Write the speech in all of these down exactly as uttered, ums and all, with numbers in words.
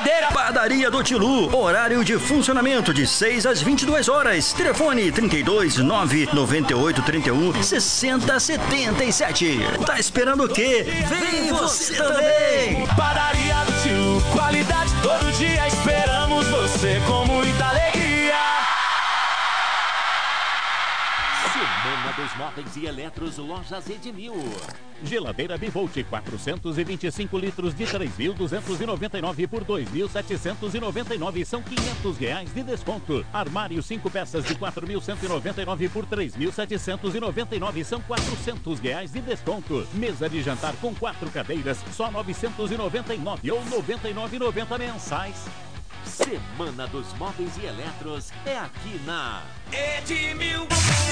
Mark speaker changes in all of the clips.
Speaker 1: madeira.
Speaker 2: Padaria do Tilu, horário de funcionamento de seis às vinte e duas horas. Telefone trinta e dois, nove, noventa e oito, trinta e um, sessenta, setenta e sete. Tá esperando o quê? Vem você também!
Speaker 1: Padaria do Tilu, qualidade todo dia, esperamos você com muita alegria.
Speaker 3: Semana dos Móveis e Eletros, Lojas Edmil. Geladeira Bivolt, quatrocentos e vinte e cinco litros de três mil duzentos e noventa e nove por dois mil setecentos e noventa e nove, são quinhentos reais de desconto. Armário cinco peças de quatro mil cento e noventa e nove por três mil setecentos e noventa e nove, são quatrocentos reais de desconto. Mesa de jantar com quatro cadeiras, só novecentos e noventa e nove ou noventa e nove e noventa mensais. Semana dos Móveis e Eletros é aqui na Edmil.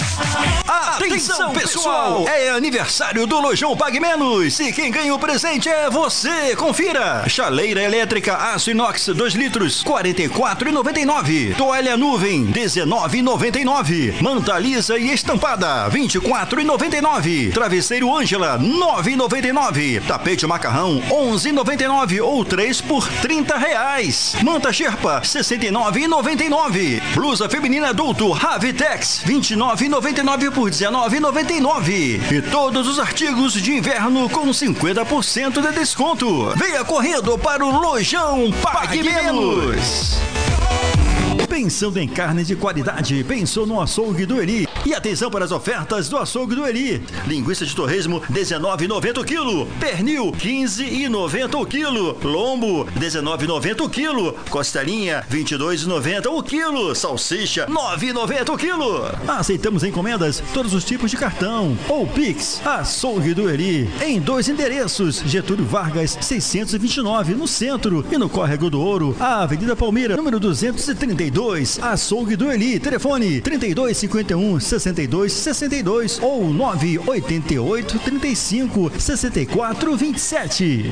Speaker 2: Atenção, pessoal! É aniversário do Lojão Pague Menos e quem ganha o presente é você. Confira! Chaleira elétrica aço inox dois litros, quarenta e quatro reais e noventa e nove centavos. Toalha nuvem, dezenove reais e noventa e nove centavos. Manta lisa e estampada, vinte e quatro reais e noventa e nove centavos. Travesseiro Ângela, nove reais e noventa e nove centavos. Tapete macarrão, onze reais e noventa e nove centavos ou três por trinta reais. Manta Sherpa, sessenta e nove reais e noventa e nove centavos. Blusa feminina adulto Ravitex, vinte e nove reais e noventa e nove centavos por dezenove reais e noventa e nove centavos. E todos os artigos de inverno com cinquenta por cento de desconto. Venha correndo para o Lojão Pague Menos. Pensando em carne de qualidade, pensou no açougue do Eli. E atenção para as ofertas do açougue do Eli. Linguiça de torresmo, dezenove reais e noventa centavos o quilo. Pernil, quinze reais e noventa centavos o quilo. Lombo, dezenove reais e noventa centavos o quilo. Costelinha, vinte e dois reais e noventa centavos o quilo. Salsicha, nove reais e noventa centavos o quilo. Aceitamos encomendas, todos os tipos de cartão. Ou Pix, açougue do Eli. Em dois endereços, Getúlio Vargas, seiscentos e vinte e nove, no centro. E no Córrego do Ouro, a Avenida Palmeira, número duzentos e trinta e dois. Açougue do Eli, telefone trinta e dois, cinquenta e um, sessenta e dois, sessenta e dois ou nove oito oito, trinta e cinco, sessenta e quatro, vinte e sete.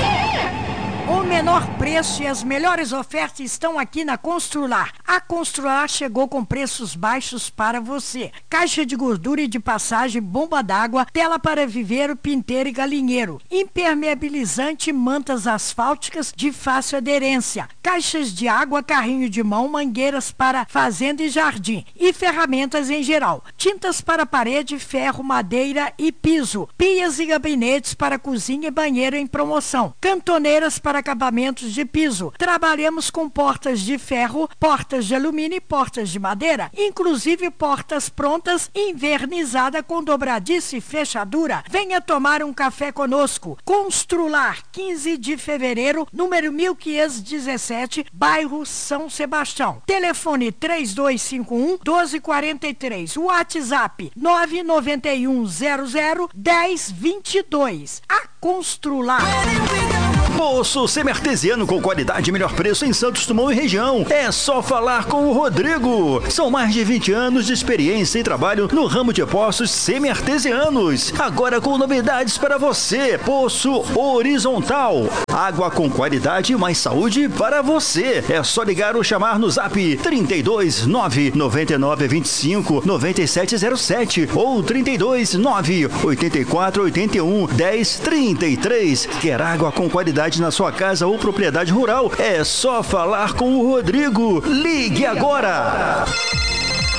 Speaker 4: O menor preço e as melhores ofertas estão aqui na Constrular. A Constrular chegou com preços baixos para você. Caixa de gordura e de passagem, bomba d'água, tela para viveiro, pinteiro e galinheiro. Impermeabilizante, mantas asfálticas de fácil aderência. Caixas de água, carrinho de mão, mangueiras para fazenda e jardim. E ferramentas em geral. Tintas para parede, ferro, madeira e piso. Pias e gabinetes para cozinha e banheiro em promoção. Cantoneiras para acabamentos de piso. Trabalhamos com portas de ferro, portas de alumínio e portas de madeira, inclusive portas prontas, invernizada com dobradiça e fechadura. Venha tomar um café conosco. Constrular, quinze de fevereiro, número mil quinhentos e dezessete, bairro São Sebastião. Telefone três dois cinco um, doze quarenta e três. WhatsApp nove nove um zero zero, dez vinte e dois. A Constrular.
Speaker 2: Poço semi-artesiano com qualidade e melhor preço em Santos Dumont e região. É só falar com o Rodrigo. São mais de vinte anos de experiência e trabalho no ramo de poços semi-artesianos. Agora com novidades para você. Poço horizontal. Água com qualidade e mais saúde para você. É só ligar ou chamar no zap trinta e dois, nove, noventa e nove, vinte e cinco, noventa e sete zero sete ou trinta e dois, nove, oitenta e quatro, oitenta e um, dez, trinta e três. Quer água com qualidade na sua casa ou propriedade rural? É só falar com o Rodrigo. Ligue agora!